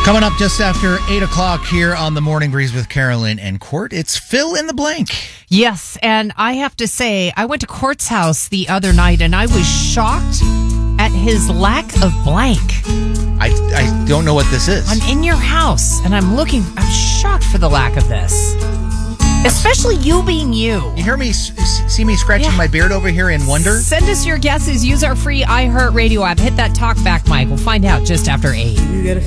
Coming up just after 8 o'clock here on the Morning Breeze with Carolyn and Court, it's Fill in the Blank. Yes, and I have to say, I went to Court's house the other night and I was shocked at his lack of blank. I don't know what this is. I'm in your house and I'm shocked for the lack of this. Especially you being you. You hear me, see me scratching my beard over here in wonder? Send us your guesses. Use our free iHeartRadio app. Hit that talk back mic. We'll find out just after 8. You gotta